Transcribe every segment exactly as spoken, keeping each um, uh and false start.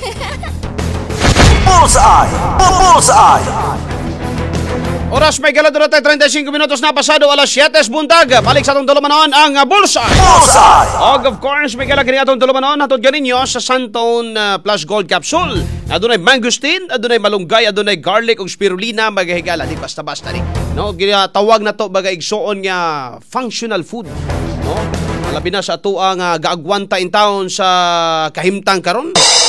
Bullseye! Bullseye! Oras may galadura tayo, thirty-five minutos na pasado alas siyete buntag. Balik sa atong dulumanon ang uh, Bullseye. Bullseye! Og of course, may galagin atong dulumanon. Hatod ganinyo sa Santon uh, Plus Gold Capsule. Adunay mangosteen, adunay malunggay, adunay garlic ug spirulina. Magahigala, di basta-basta ni. No, ginatawag na to baga igsoon nga functional food. No? Labi na sa ato ang uh, gaagwanta in town sa kahimtang karon.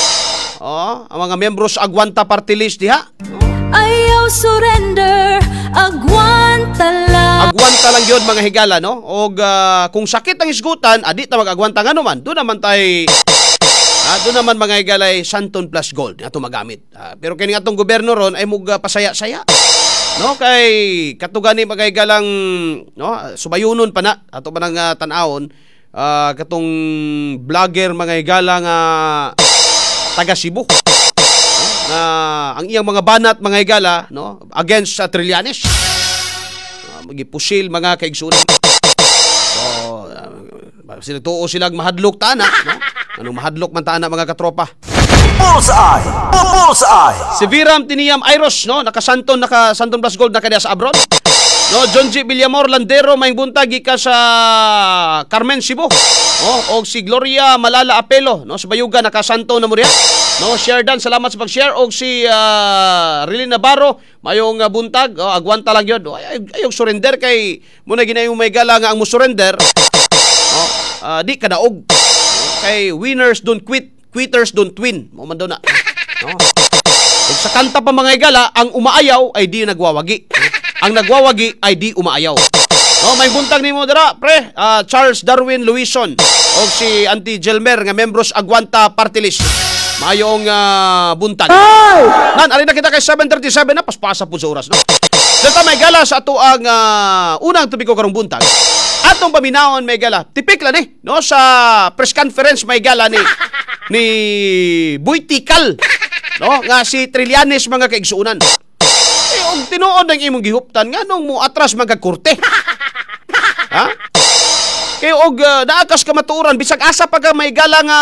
Oh, ang mga membros agwanta party list diha. Ayaw surrender, agwanta lang. Agwanta lang yun mga higala, no? O uh, kung sakit ang isgutan, adi ta mag-agwanta nga naman. Doon naman tay ah, doon naman mga higala ay Santon Plus Gold ato magamit. Ah, pero kini atong gobyerno ron ay mug uh, pasaya-saya. No, kay katugani mga higalang no, subayunon pa na ato man ang uh, tan-awon uh, katong vlogger mga higala nga taga Cebu. Na ang iyang mga banat mga higala no against sa uh, Trillanes uh, magipusil mga kaigsunan so uh, sila tuo silang mahadlok tana no anong mahadlok man tana mga katropa. Bullseye! Bullseye! Si Viram Tiniam Iros no nakasanton naka Santon Plus Gold na kaniya sa abroad. No, John G. Villamor Landero may buntag gika sa Carmen Cebu. Oh, og si Gloria Malala Apelo no sa Bayuga nakasanto na mo diha. No, Sherdan salamat sa pag-share og si uh, Rilin Navarro mayong uh, buntag oh, agwanta lang yun. Oh, ay, ayog surrender kay muna ginayong may gala nga ang mo surrender. Oh, uh, di kadaog. Kay winners don't quit, quitters don't win. Mo man daw na. No. Ug sa kanta pa mga higala, ang umaayaw ay di nagwawagi. Ang nagwawagi ay di umaayaw. No, may buntag nimo dira, pre. Uh, Charles Darwin Luison og si Auntie Jelmer nga membros agwanta party list. Mayong uh, buntag. Nan, ali na kita kay seven thirty-seven na paspasa po sa oras, no. Dito may gala sa ato ang uh, unang tubig ko karong buntag. Atong paminahon may gala. Tipik lang eh, no, sa press conference may gala ni ni Boy Tikal. No, nga si Trillanes mga kaigsuunan. Eh, og tinuod ang imong gihuptan nga nung mo atras magkakurte. Ha? Kay og uh, naakas ka matuuran bisag asa pa ka may gala nga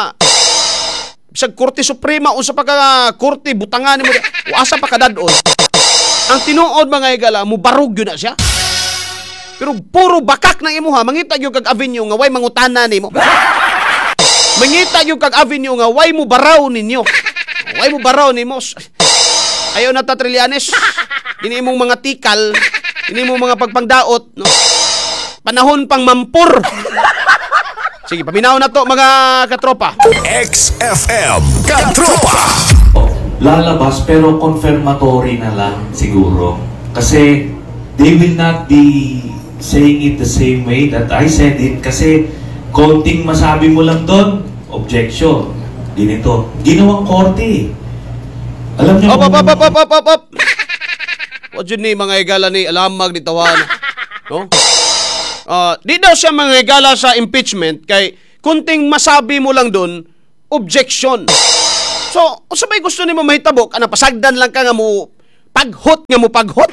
bisag Korte Suprema unsa pa ka korte butangan nimo o asa pa ka dadon. Ang tinuod mga higala mo barug gyud na siya. Pero puro bakak na imuha mangita gyud kag avenue nga way mangutana nimo. Mangita gyud kag avenue nga way mo baraw ninyo. Way mo baraw nimo. Ayaw na ta Trillanes. Ini imong mga tikal, ini imong mga pagpangdaot, no? Panahon pang mampur. Sige, paminaw na to mga katropa. X F M Katropa! Lalabas pero confirmatory na lang siguro. Kasi they will not be saying it the same way that I said it. Kasi konting masabi mo lang doon, objection. Ganito. Ginawang korte. Alam niyo Op, op, op, op, op, op, op. What yun ni mga higala ni alamag ni tawan. No? Uh, di daw siya mga higala sa impeachment kay kunting masabi mo lang doon, objection. So, kung sabay gusto ni mo mahitabok, ano, pasagdan lang ka nga mo paghot nga mo paghot.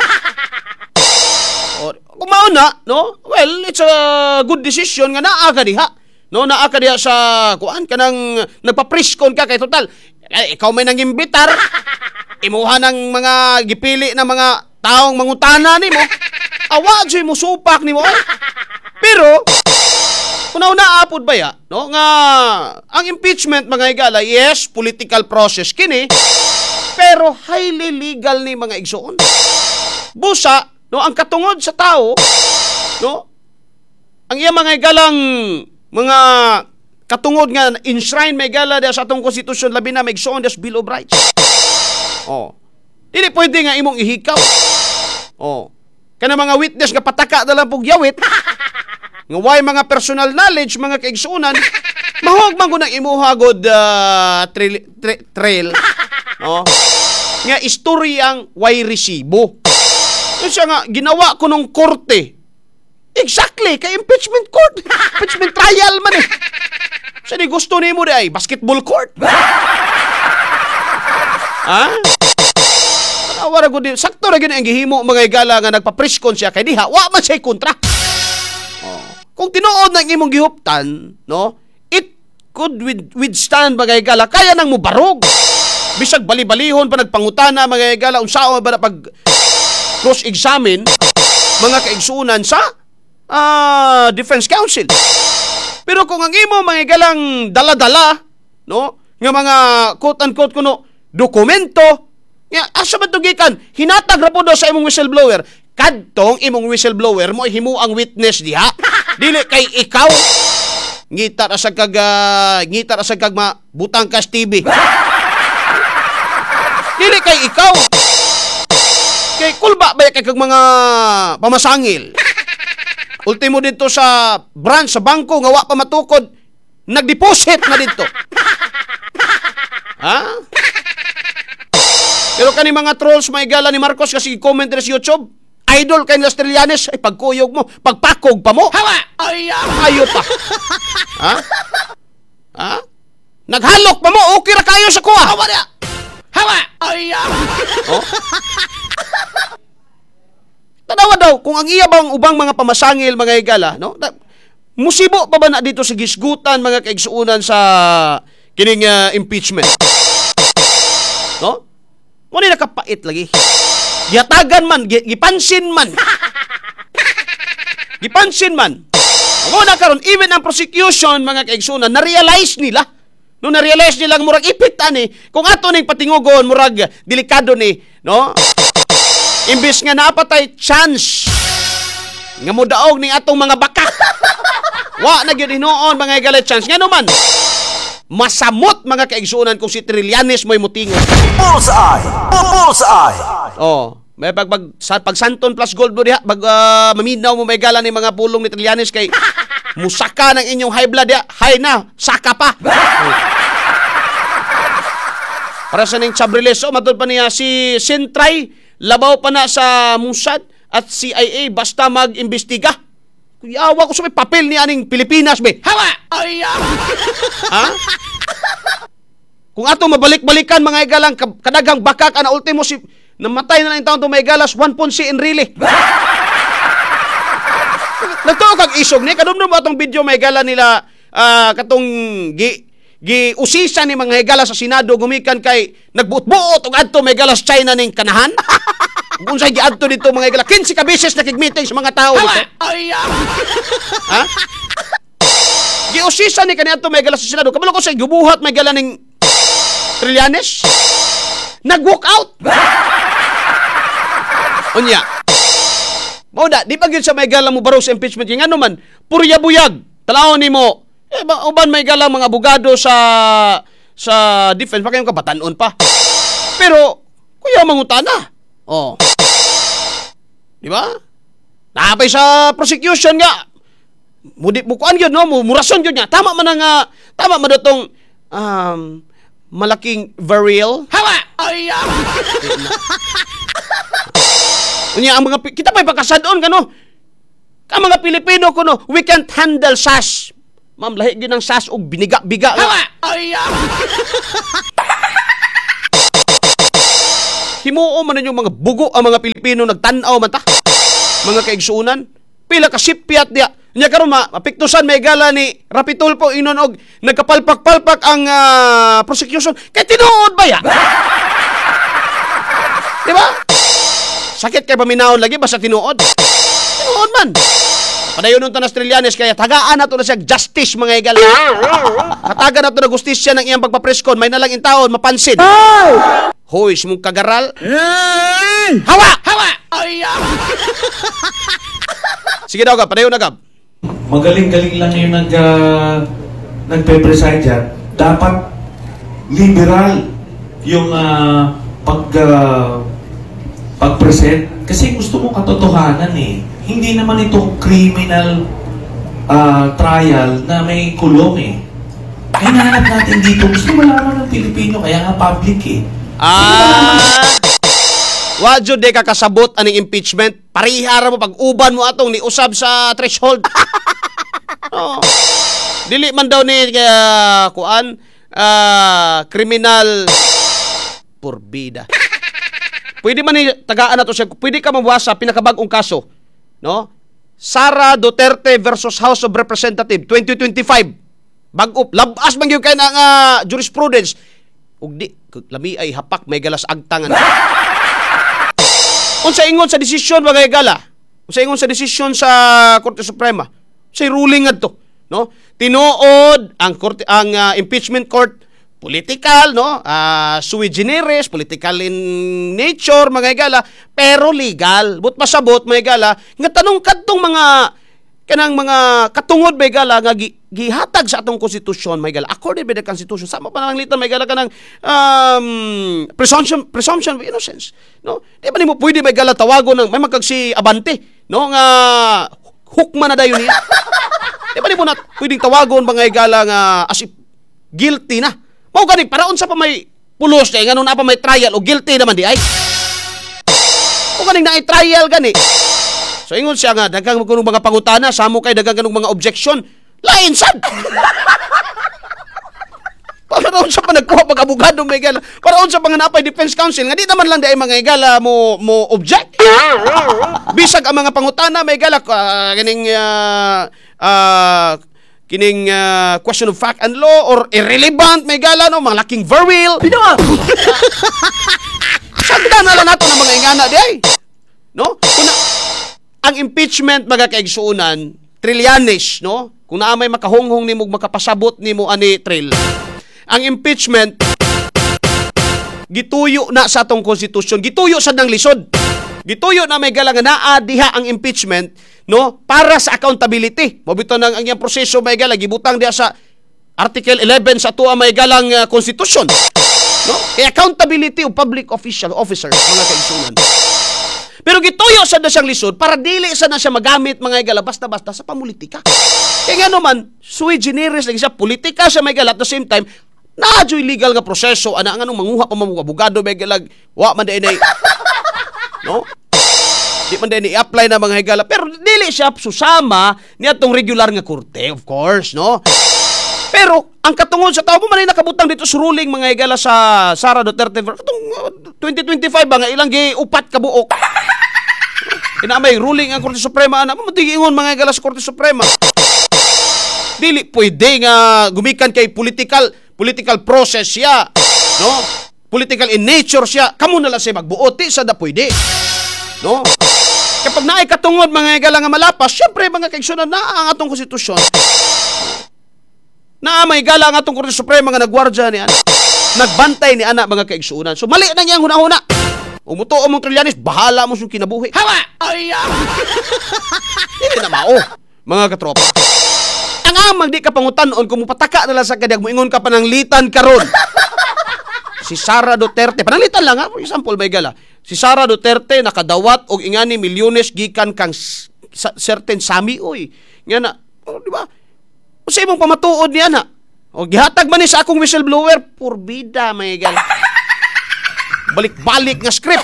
O, kung mauna, no? Well, it's a good decision nga naa ka diha. No, naa ka diha sa kuan kanang nagpa-preskon ka kay total. Eh, ikaw may nangimbitar. Imuha ng mga gipili na mga taong mangutana nimo. Awa jud mo supak nimo. Pero kung naapod ba ya, no, nga ang impeachment mga higala, yes, political process kini, pero highly legal ni mga igsoon. Busa, no, ang katungod sa tao, no, ang iya mga higalang mga katungod nga enshrine may gala sa atong konstitusyon labi na may igsoon des Bill of Rights. Oh. Dili pwede nga imong ihikaw. Oh. Kana mga witness nga pataka na lang pug yawit. Nga way mga personal knowledge, mga kaigsunan, mahog man gunang imuha god uh, trail, tra- trail. No? Nga istoryang way resibo. Yung siya nga, ginawa ko nung korte. Exactly, kay impeachment court. Impeachment trial man eh. Siya ni gusto ni mo di ay basketball court. Ha? Wala ko din. Sakto ra gyud ang gihimo mga higala nga nagpa-preskon siya kay diha wa man siya kontra. Oh. Kung tinuod na imong gihuptan, no? It could with, withstand mga higala, kaya nang mubarog. Bisag bali-balihon pa nagpangutana mga higala, unsaon ba na pag cross-examine mga kaigsunan sa uh, Defense Council. Pero kung ang imo mga higalang dala-dala, no, nga mga quote-unquote kuno dokumento, nga asa man tugikan, hinatag ra po daw sa imong whistleblower, kadtong imong whistleblower mo himo ang witness diha. Dili kay ikaw ngita ra sa kag uh, ngita ra sa kag butang kas T V. Dili kay ikaw. Kay kulba ba kay kag mga pamasangil. Ultimo dito sa branch sa bangko nga wa pa matukod, nagdeposit na dito. Ha? Pero kani mga trolls maigala ni Marcos kasi comment sa YouTube, idol kay Las Trillanes, ay pagkuyog mo, pagpakog pa mo. Hawa! Ay, ayo pa. Ha? Ha? Naghalok pa mo, okay ra kayo sa kuha. Hawa na. Hawa! Ay, oh? Tanawa daw, kung ang iya bang ubang mga pamasangil, mga higala, no? Musibo pa ba na dito sa gisgutan, mga kaigsuunan sa kining uh, impeachment? No? Muna nakapait lagi. Yatagan man, gipansin man. Gipansin man. Muna karon, even ang prosecution, mga kaigsuunan, na-realize nila. No, na-realize nila murag ipitan eh. Kung ato ning patingugon, murag delikado ni, no? Imbis nga napatay chance nga mudaog ning atong mga baka. Wa na gyud hinuon mga higala chance. Nga naman, masamot mga kaigsuunan kung si Trillanes mo'y mutingon. Bullseye! Bullseye! Oh, may pag, pag, sa, pag Santon plus gold mo diha, pag uh, maminaw mo may gala ni mga pulong ni Trillanes kay musaka ng inyong high blood diha, high na, saka pa. Para sa ning Chabriles, oh, matod pa niya si Sintray, labaw pa na sa Mossad at C I A basta mag-imbestiga. Yawa ko sa may papel ni aning Pilipinas, be. Hawa! Ay, ha? Kung ato mabalik-balikan mga igalang kadagang bakak ana ultimo si namatay na lang taon to may galas one point si Enrile. Nagtuo kag isog ni kadumdum atong video may gala nila uh, katong gi gi usisa ni mga higala sa Senado gumikan kay nagbuot-buot og adto may galas China ning kanahan. Unsay giadto dito mga higala fifteen ka beses nakig-meeting sa mga tao dito. Ay, ha? Giusisa ni kaniadto may gala sa Senado. Kabalo ko sa gibuhat may gala ning Trillanes. Nag-walk out. Unya. Mao da, di pa gyud sa may gala mo baro sa impeachment nga naman. Purya-buyag. Talawon nimo. Eh, uban may gala mga abogado sa sa defense pa kayong kabatanon pa. Pero kuya mangutana. Oh. Di ba? Napay sa prosecution nga. Mudi bukuan gyud no, murason gyud niya. Tama man nga, tama man datong um malaking varial. Hawa. Ay. Unya ang mga kita pa'y pagkasadon kano. Ka mga Pilipino kuno, we can't handle sash. Ma'am, lahi gyud ng sash og biniga-biga. Hawa. Ay. Himuo man yung mga bugo ang mga Pilipino nagtan-aw man ta. Mga kaigsuunan, pila ka sipyat dia. Nya karon ma mapiktusan may gala ni Rapitulfo inon og nagkapalpak-palpak ang uh, prosecution kay tinuod ba ya? Di ba? Sakit kay paminaon lagi basta tinuod. Tinuod man. Padayon nun to na Trillanes kaya tagaan nato na siya justice mga higala. Katagan nato na justisya ng iyang pagpapreskon may nalang intaon mapansin. Hoy, mong kagaral. Hawa! Hawa! Ay! Sige daw ka, padayon na ka. Magaling-galing lang yung nag, uh, nagpe-preside dyan. Dapat liberal yung uh, pag, uh, pag-present. Kasi gusto mo katotohanan eh. Hindi naman ito criminal uh, trial na may kulong eh. Ay nahanap natin dito. Gusto malaman ng Pilipino, kaya nga public eh. Ah! Wadyo de kakasabot aning impeachment. Parihara mo pag-uban mo atong ni usab sa threshold. Oh. Dili man daw ni uh, kuan uh, criminal porbida. Pwede man ni tagaan nato siya. Pwede ka mabuwas sa pinakabag-ong kaso, no? Sara Duterte versus House of Representatives twenty twenty-five. bag-op labas man gyud kay na nga jurisprudence ug di lami ay hapak may galas agtangan. Unsa ingon sa desisyon mga gala? Unsa ingon sa desisyon sa Korte Suprema? Say ruling adto, no? Tinuod ang korte ang uh, impeachment court political, no? Uh, sui generis, political in nature mga gala, pero legal. But masabot mga gala nga tanong kadtong mga kanang mga katungod may gala nga gi, gihatag sa atong konstitusyon may gala according by the constitution sama pa nang litan may gala kanang um, presumption presumption of innocence, no? Di ba nimo pwede may gala tawagon ng may magkag si Abante, no, nga hukma na dayon niya. Di ba nimo na pwedeng tawagon mga gala nga as if guilty na mao gani para unsa pa may pulos kay ngano na pa may trial o guilty naman di ay o ganing na trial gani. So ingon siya nga daghang kuno mga pangutana samo kay daghang kanong mga objection lain sad. Para unsa pa nagkuha pag abogado may gala para unsa pa nga napay defense counsel nga di naman lang di ay mga gala mo mo object. Bisag ang mga pangutana may gala uh, kining uh, uh, kining uh, question of fact and law or irrelevant may gala no mga laking verwil. Binawa. Sagda na lang nato ng mga ingana di ay. No? Kuna ang impeachment mga kaigsuunan Trillanes, no? Kung naa may makahonghong nimo makapasabot nimo ani Trill. Ang impeachment gituyo na sa atong konstitusyon, gituyo sa nang lisod. Gituyo na may galang naa diha ang impeachment, no? Para sa accountability. Mobito nang ang iyang proseso may galang gibutang diha sa Article eleven sa tuwa may galang uh, konstitusyon. No? Kaya accountability of public official officers mga kaigsuunan. Pero gituyo sa na siyang lisod para dili sa na siya magamit mga igala basta-basta sa pamulitika. Kaya nga naman, sui generis lagi siya, politika siya may igala at the same time, naadyo'y legal nga proseso, ana nga nung manguha pa mga abogado may igalag, wa man din ay, no? Di man din i-apply na mga igala, pero dili siya susama niya tong regular nga korte, of course, no? Pero, ang katungod sa tao mo man ay nakabutang dito sa ruling mga igala sa Sara Duterte, katong uh, twenty twenty-five ba nga ilang gi-upat kabuok. Inamay ruling ang Korte Suprema ana mo tigingon mga igala sa Korte Suprema. Dili pwede nga gumikan kay political political process siya, no? Political in nature siya. Kamo na lang siya magbuot sa da pwede. No? Kapag naay katungod mga igala nga malapas, syempre mga kaigsunan na ang atong konstitusyon. Na may gala ang atong Korte Suprema nga nagwardya ni ana. Nagbantay ni ana mga kaigsuunan. So mali na niyang hunahuna. Umuto o mong Trillanes, bahala mo siyang kinabuhi. Hawa! Ay, hindi na mao, mga katropa. Ang amang di ka pangutanon kung mupataka na lang sa kadyag mo, ingon ka pananglitan karon. Si Sara Duterte, pananglitan lang ha, for example, may gala. Si Sara Duterte nakadawat og ingani milyones gikan kang certain sami, oy. Nga na, oh, di ba? O sa imong pamatuod niya na. O gihatag man ni sa akong whistleblower, purbida, may gala. Balik-balik nga script.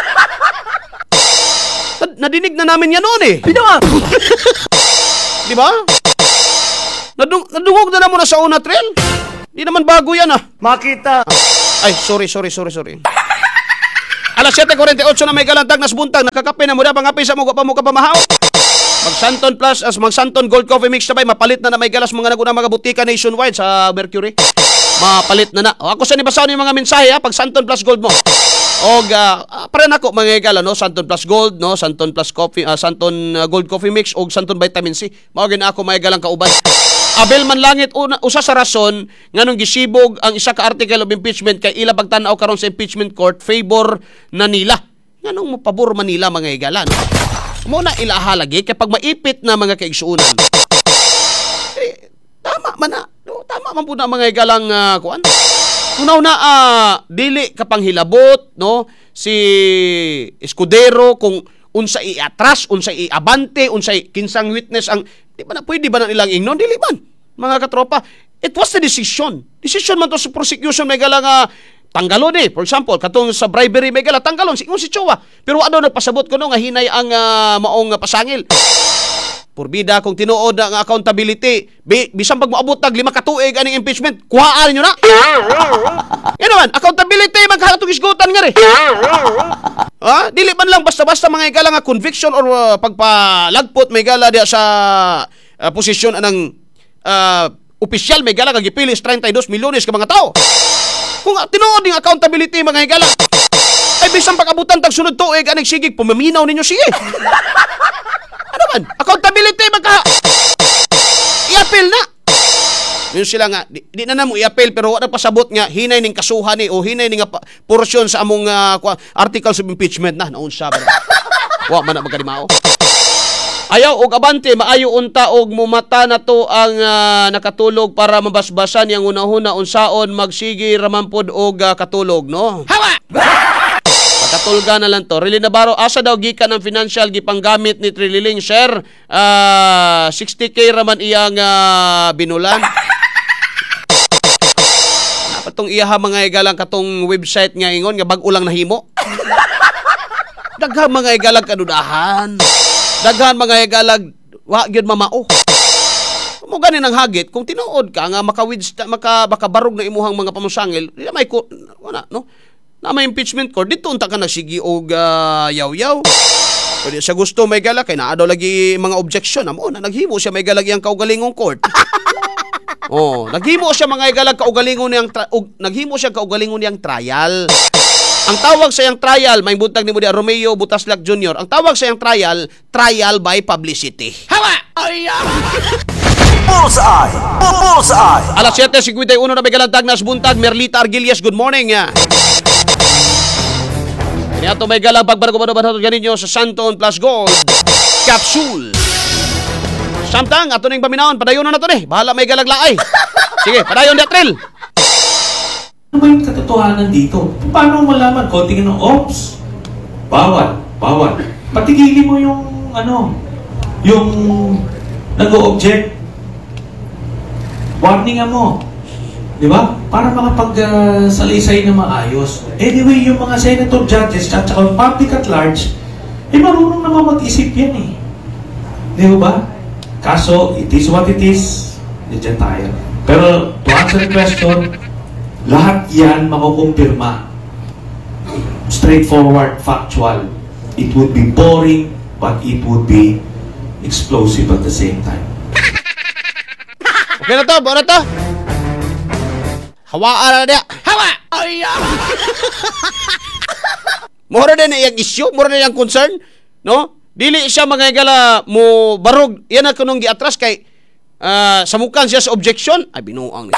Nadinig na namin yan noon eh. Binawa. Di ba? Nadung nadungog na naman na sa una, Trill. Di naman bago yan ah. Makita. Ah. Ay, sorry, sorry, sorry, sorry. Alas seven forty-eight na may galantag nas buntag. Nakakape na mo na pangapi sa mo pa mo ka pamahaw. Mag-Santon Plus as mag-Santon Gold Coffee Mix sabay mapalit na na may galas mga naguna mga butika nationwide sa Mercury. Mapalit na na. O, ako sa nibasaw ni mga mensahe ha, pag Santon Plus Gold mo. Og uh, para nako mga igala no, Santon Plus Gold no, Santon Plus Coffee, uh, Santon uh, Gold Coffee Mix og Santon Vitamin C. Mao gid ako mga igalang kauban. Abel man langit una, usa sa rason nganong gisibog ang isa ka article of impeachment kay ila pagtan-aw karon sa impeachment court favor na nila. Nganong mo pabor Manila mga igala no. Mo na ila halagi kay pag maipit na mga kaigsuunan. Eh, tama man na. No, tama man pud na mga igalang uh, kuan. Kunaw na uh, dili kapanghilabot no si Escudero kung unsa i-atras, unsa i-abante, unsa kinsang witness ang di ba na pwede ba na nilang ingnon dili man mga katropa. It was the decision. Decision man to sa prosecution may gala nga tanggalon eh. For example, katong sa bribery may gala tanggalon si si Chua. Pero ano nagpasabot ko no nga hinay ang uh, maong uh, pasangil. Purbida kung tinuod ang accountability, bi, bisan pag moabot tag lima ka tuig aning impeachment, kuhaan niyo na. Yan naman, accountability maghahatog isgutan nga rin. Ha? Dili man lang basta-basta mga igala nga conviction or uh, pagpalagpot may igala diya sa uh, posisyon anang uh, opisyal may gala kag gipilis thirty-two milyones ka mga tao. Kung tinuod ning accountability mga higala, ay bisan pag-abutan tag sunod tuig aning sigig pumaminaw ninyo sige. Ano man? Accountability magka i-appeal na. Yun sila nga, di, di na na mo i-appeal pero wala pasabot nga hinay ning kasuhan ni o hinay ning pa, porsyon sa among uh, articles of impeachment na naunsa ba. Wa man na magkalimao. Ayaw og abante maayo unta og mumata na to ang uh, nakatulog para mabasbasan yang unahuna unsaon magsigi ramampod og uh, katulog no. Hawa. Katulga na lang to. Rilin Navarro, asa daw gikan ang financial gipanggamit ni Trililing, sir? Uh, sixty K raman iyang uh, binulan. Napatong iyaha mga igalang katong website nga ingon nga bag-o lang nahimo. Daghan mga igalang kanudahan. Daghan mga igalang wa gyud mamao. Mo gani nang hagit kung tinuod ka nga makawid maka makabarog na imuhang mga pamusangil, di may ko wala no. Na may impeachment court, dito unta ka nagsigi og uh, yaw-yaw. Pwede siya gusto may gala, kaya naa daw lagi mga objection. Amo na, naghimo siya may galag yung kaugalingong court. Oh, naghimo siya mga galag kaugalingon niyang, tra- og, naghimo siya kaugalingon niyang trial. Ang tawag sa iyang trial, may buntag ni mo di Romeo Butaslak Junior, ang tawag sa iyang trial, trial by publicity. Hawa! Ay, Bullseye! Bullseye! Alas seven fifty-one na may galantag na buntag, Merlita Argilias, good morning. Kaya ito may galang pagbaragubado-bado ganin nyo sa Santon Plus Gold Capsule. Samtang, ato ning paminaon, padayon na to eh. Bahala may galag laay. Sige, padayon di Atril. Ano ba yung katotohanan dito? Paano malaman? Konting ano, ops. Bawal, bawal. Patigili mo yung, ano, yung nag-o-object. Warningan mo. Di ba? Para makapag-salisay na maayos. Anyway, yung mga senator judges at saka public at large, eh marunong naman mag-isip yan eh. Di ba? Kaso, it is what it is. Diyan tayo. Pero, to answer the question, lahat yan makukumpirma. Straightforward, factual. It would be boring, but it would be explosive at the same time. Okay na to, buwan na to. Hawaan na niya. Hawa! Ay, mura din iyang issue, mura din iyang concern, no? Dili siya mga igala mo barog. Yan na kunong giatras kay uh, samukan siya sa objection. Ay, binuang niya.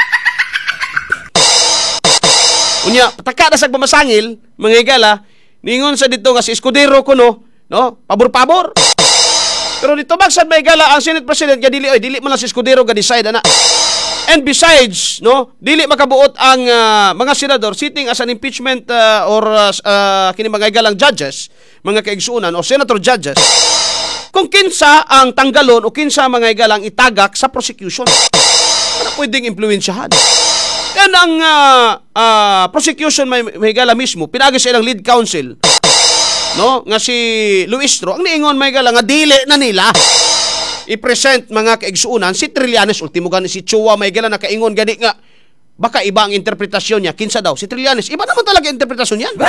Unya, pataka na sa pamasangil, mga igala, ningon sa dito nga si Escudero ko, no? No? Pabor-pabor. Pero dito bagsan may igala, ang Senate President, ya dili, oy, dili man lang si Escudero ga-decide, ana. And besides, no, dili makabuot ang uh, mga senador sitting as an impeachment uh, or uh, uh, kini mga igalang judges, mga kaigsuunan o senator judges, kung kinsa ang tanggalon o kinsa mga igalang itagak sa prosecution. Ano pwedeng impluwensyahan? Yan ang uh, uh, prosecution may, may igala mismo, pinagi sa ilang lead counsel, no, nga si Luistro, ang niingon may igala nga dili na nila i-present mga kaigsuunan si Trillanes, ultimo gani si Chua may gala nakaingon gani nga baka iba ang interpretasyon niya. Kinsa daw si Trillanes, iba naman talaga interpretasyon niyan.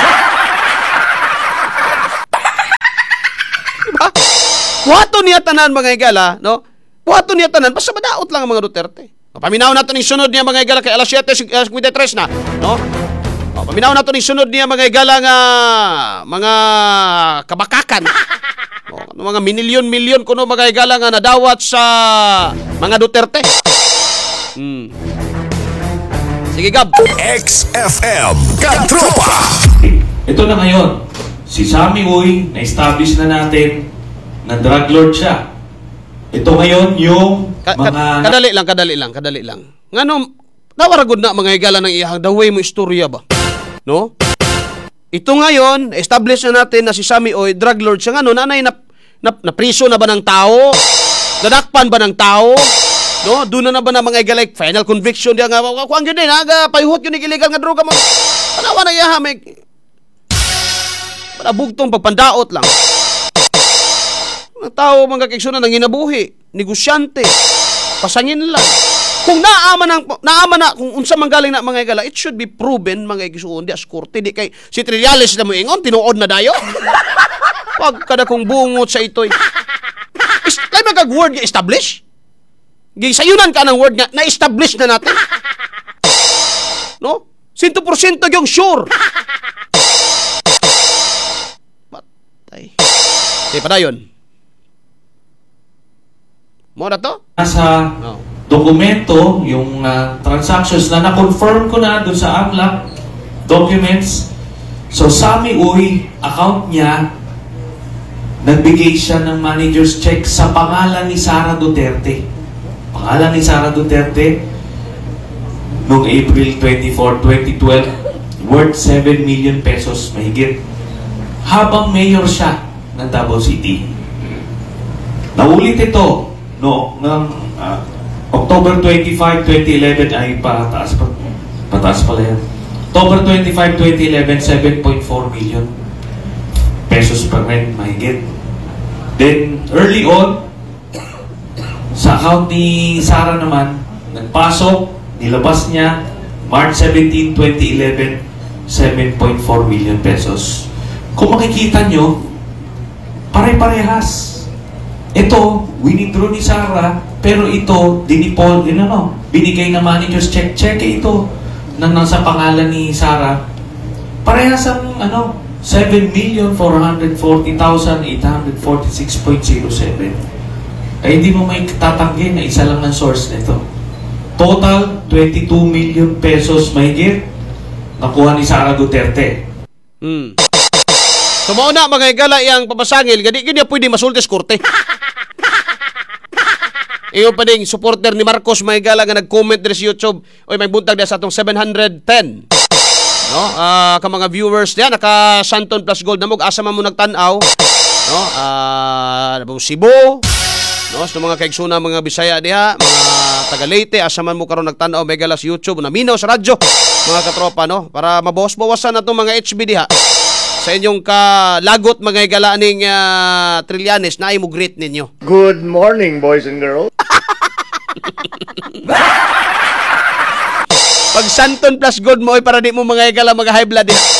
Diba? Buhaton niya tanan mga igala, no? Buhaton niya tanan basta madaot lang ang mga Duterte. Paminaw nato ning sunod niya mga igala kay alas seven fifty-three na, no? O, paminaw nato ning sunod niya mga igala nga mga kabakakan. O, mga minilyon-milyon kuno mga igala nga nadawat sa mga Duterte. Hmm. Sige, Gab. X F M Katropa. Ito na ngayon, si Sammy Uy, na-establish na natin na drug lord siya. Ito ngayon yung Ka- mga... ka- kadali lang, kadali lang, kadali lang. Ngano, nawaragod na mga igala ng iyang the way mo istorya ba? No? Ito ngayon, establish na natin na si Sammy Uy, drug lord siya. Ngano, nanay na, na, na priso na ba ng tao? Dadakpan ba ng tao? No, doon na na ba na mga igalay final conviction dia nga kuang gyud din aga payhot yun illegal nga droga mo. Anawa na yaha may para bugtong pagpandaot lang. Mga tao mga kaigsunan nang ginabuhi, negosyante, pasangin lang. Kung naama nang naama na kung unsa man galing na mga igala, it should be proven mga kaigsunan di as korte di kay si Trillanes na mo ingon tinuod na dayo. Pag kada kong bungot sa itoy. Is, like magag word nga establish. Gisayunan ka ng word nga, na-establish na natin. No? one hundred percent yung sure. Patay. Di pa na yun. Mo na to? Nasa No. dokumento, yung uh, transactions na na-confirm ko na doon sa AMLAC documents. So, Sami Uy, account niya, nagbigay siya ng manager's check sa pangalan ni Sara Duterte. Pangalan ni Sara Duterte noong April twenty-fourth, twenty twelve, worth seven million pesos mahigit. Habang mayor siya ng Davao City. Naulit ito no, ng uh, October twenty-fifth, twenty eleven ay pataas pa. Pataas pala yan. October twenty-fifth, twenty eleven, seven point four million pesos per rent mahigit. Then, early on, sa account ni Sara naman, nagpasok, nilabas niya, March seventeenth, twenty eleven, seven point four million pesos. Kung makikita nyo, pare-parehas. Ito, winidraw ni Sara, pero ito, dinipol, yun ano, binigay na manager's check. Check ito, na nasa pangalan ni Sara. Parehas ang, ano, seven million four hundred forty thousand eight hundred forty-six point zero seven. Ay hindi mo may tatanggi na isa lang ang source nito. Total, twenty-two million pesos mahigit nakuha ni Sara Duterte. Hmm. So, mauna mga igala yung papasangil, gani ganyan pwede masultis korte. Iyo pa ding supporter ni Marcos mga igala nga nag-comment din sa YouTube. Oy, may buntag na sa atong seven hundred ten. No? Ah, ka mga viewers diyan naka Santon Plus Gold na mo asa man mo nagtan-aw. No? Ah, uh, Cebu. No, sa mga kaigsuna mga Bisaya diha, mga taga Leyte, asa man mo karon nagtan-aw may gala sa YouTube, naminaw sa radyo, mga katropa no, para mabawas-bawasan natong mga H B diha. Sa inyong kalagot mga igala ning uh, Trillanes na imo greet ninyo. Good morning, boys and girls. Pag Santon Plus Gold mo ay para di mo mga igala mga high blood diha.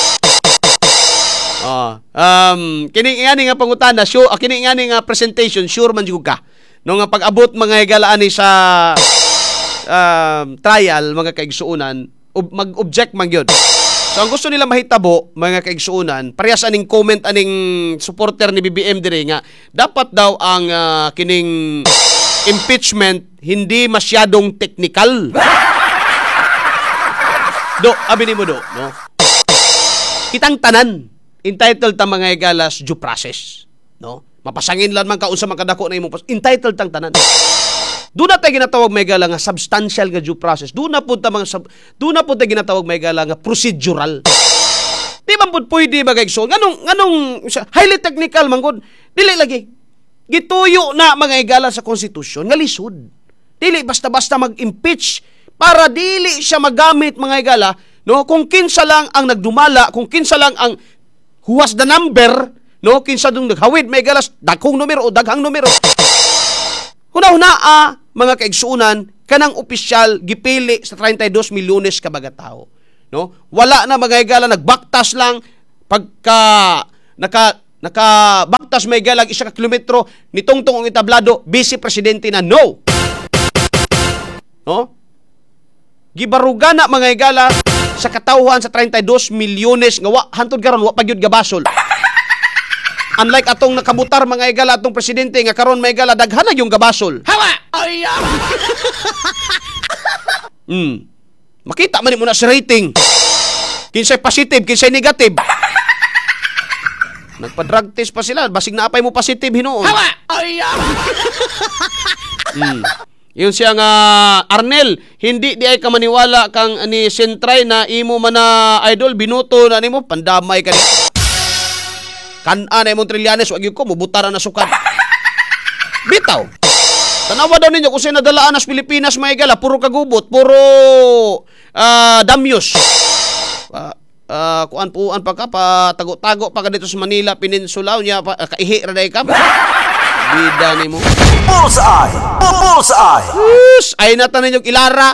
Oh, um kini ngani nga pangutana, sure, uh, kini ngani nga presentation, sure man jud ka. No nga pag-abot mga igala ani sa um, trial mga kaigsuunan, ob, mag-object man gyud. So ang gusto nila mahitabo mga kaigsuunan, parehas aning comment aning supporter ni B B M dire nga dapat daw ang uh, kining impeachment hindi masyadong technical. Do, abi ni mo do, no? Kitang tanan entitled ta mga igalas due process, no? Mapasangin lang man ka unsa man kadako na imong entitled tang tanan. Do na tay ginatawag may gala nga substantial nga due process. Do na pud ta mga sub, do na pud tay ginatawag may gala nga procedural. Di man pud pwede ba kaigso nganong nganong highly technical man gud. Dili lagi. Gituyo na mga igala sa konstitusyon nga lisod. Dili basta-basta mag-impeach para dili siya magamit mga igala, no? Kung kinsa lang ang nagdumala, kung kinsa lang ang who was the number, no? Kinsa dung naghawid may galas dagkong numero o daghang numero. Huna-hunaa, mga kaigsuunan, kanang opisyal gipili sa thirty-two milyones ka baga tao. No? Wala na mga igala, nagbaktas lang pagka naka nakabaktas may galag isa ka kilometro nitongtong ang itablado, vice presidente na no. No? Gibaruga na mga igala sa katawhan sa thirty-two milyones nga wa hantod karon wa pagyud gabasol. Unlike atong nakabutar mga igala atong presidente nga karon may igala daghan na yung gabasol. Hawa! Ay! Hmm. Makita man mo na sa rating. Kinsay positive, kinsay negative. Nagpa-drug test pa sila, basig na apay mo positive hinuon. Hawa! Ay! Hmm. Yun siya nga Arnel, hindi di ay ka maniwala kang ni Sentray na imo man na idol binuto na nimo pandamay ka niya. Kan-an ay mong Trillanes, wag yun ko, mubutara na sukat. Bitaw. Tanawa daw ninyo kung sino nadalaan nas Pilipinas, may gala, puro kagubot, puro uh, damyos. Uh, uh, kuan-puan pa ka, pa tago-tago pa ka dito sa Manila, Peninsula, niya, pa, uh, kaihi ra day ka. Bida ni mo. Bullseye! Bullseye! Us, ay natan ninyo ilara.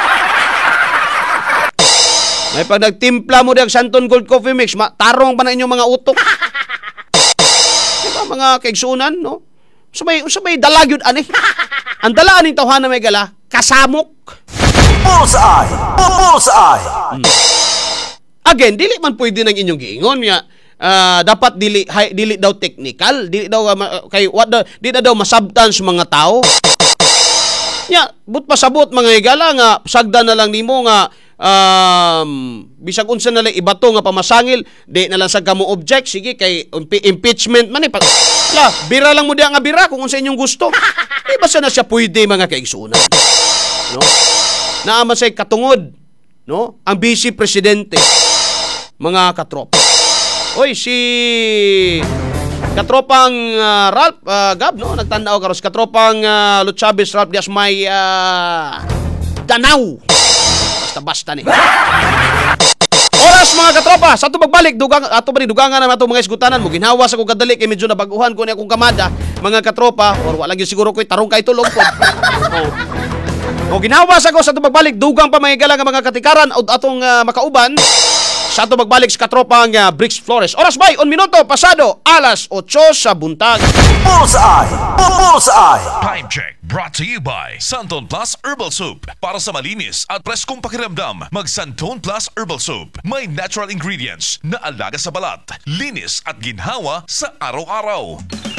May pag nagtimpla mo diag Santon Gold Coffee Mix, tarong pa na inyong mga utok. Diba mga kaigsunan, no? Sa may sa may dalagyod ani. Ang dala aning tawhana may gala, kasamok. Bullseye! Bullseye! Again, dili man pwede ng inyong giingon nga ah, dapat dili hi, dili daw technical, dili daw ah, ma- kay what the, di na daw masabtan sa mga tao. Nya, but pasabot mga higala nga sagda na lang nimo nga um, bisag unsa na lang ibato nga pamasangil, di na lang sa kamo object, sige kay impe- impeachment man eh. Pa- Ala, bira lang mo diya nga bira kung unsa inyong gusto. Di basta na siya pwede mga kaigsunan. No? Naaman say katungod, no? Ang vice presidente mga katropa. Oy, si katropang uh, Ralph uh, Gab, no? Nagtanaw karon si katropang uh, Luchabis Ralph Dias may uh, Danau. Basta-basta ni. Oras mga katropa, sa ato magbalik dugang ato ba ni dugangan na ato mga isgutanan mo ginhawa sa kong kadali kay medyo nabaguhan ko ni akong kamada mga katropa or wala gyud siguro ko'y tarong kay tulog pod. Oh. O ginawa sa ko sa ato magbalik dugang pa mga igala nga mga katikaran o atong uh, makauban sa ato magbalik sa katropang uh, Bricks Flores. Oras bay, un minuto pasado alas otso sa buntag. Bullseye! Bullseye! Time check brought to you by Santon Plus Herbal Soup. Para sa malinis at preskong pakiramdam, mag Santon Plus Herbal Soup. May natural ingredients na alaga sa balat, linis at ginhawa sa araw-araw.